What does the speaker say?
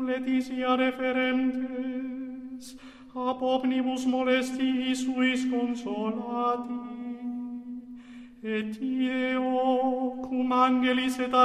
letitia referentes, ab omnibus molestii suis consolati, et Deo, cum angelis et